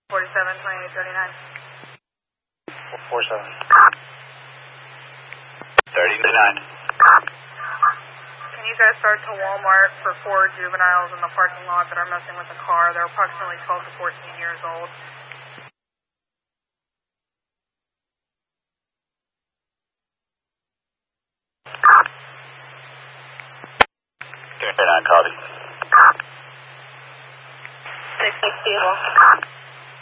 47, 28, 39. 47. 39. Can you guys start to Walmart for 4 juveniles in the parking lot that are messing with the car? They're approximately 12 to 14 years old. Copy. 660.